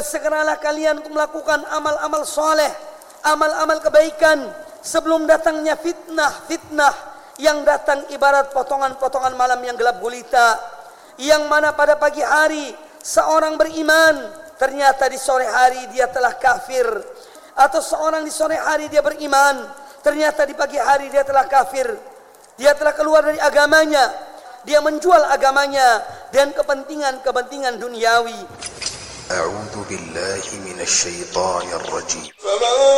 bersegeralah kalian untuk melakukan amal-amal soleh, amal-amal kebaikan sebelum datangnya fitnah yang datang ibarat potongan-potongan malam yang gelap gulita, yang mana pada pagi hari seorang beriman, ternyata di sore hari dia telah kafir, atau seorang di sore hari dia beriman, ternyata di pagi hari dia telah kafir. Dia telah keluar dari agamanya, dia menjual agamanya dan kepentingan duniawi. A'udzu billahi minasy syaithanir rajim.